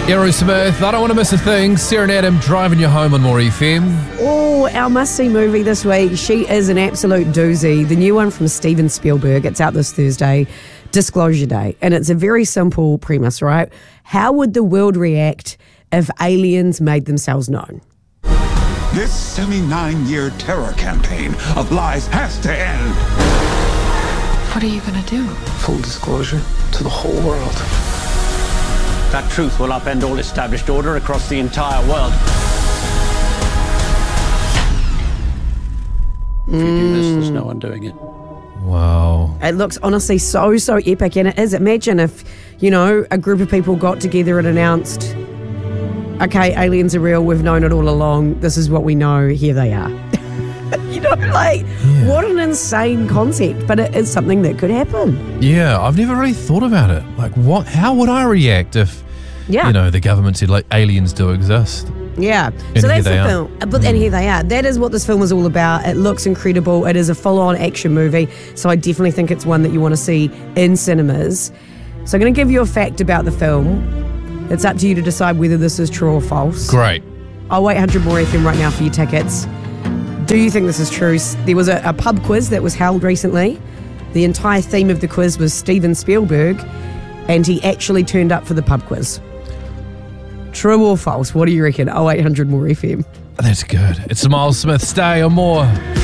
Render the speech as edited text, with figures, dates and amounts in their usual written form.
Aerosmith, I don't want to miss a thing. Sarah and Adam driving you home on More FM. Oh, our must-see movie this week. She is an absolute doozy. The new one from Steven Spielberg. It's out this Thursday, Disclosure Day. And it's a very simple premise, right? How would the world react if aliens made themselves known? This 79-year terror campaign of lies has to end. What are you going to do? Full disclosure to the whole world. That truth will upend all established order across the entire world. If you do this, there's no one doing it. Wow. It looks honestly so epic, and it is. Imagine if, a group of people got together and announced, okay, aliens are real, we've known it all along, this is what we know, here they are. What an insane concept, but it is something that could happen. Yeah, I've never really thought about it. How would I react if, the government said, aliens do exist? Yeah. And so that's the here they film. And here they are. That is what this film is all about. It looks incredible. It is a full-on action movie. So I definitely think it's one that you want to see in cinemas. So I'm going to give you a fact about the film. It's up to you to decide whether this is true or false. Great. 0800 More FM right now for your tickets. Do you think this is true? There was a pub quiz that was held recently. The entire theme of the quiz was Steven Spielberg, and he actually turned up for the pub quiz. True or false? What do you reckon? 0800 More FM. That's good. It's Miles Smith. Stay on More.